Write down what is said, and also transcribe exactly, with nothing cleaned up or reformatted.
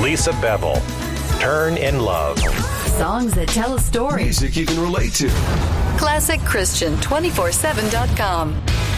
Lisa Bevel. Turn in Love. Songs that tell a story. Music you can relate to. Classic Christian two forty-seven dot com.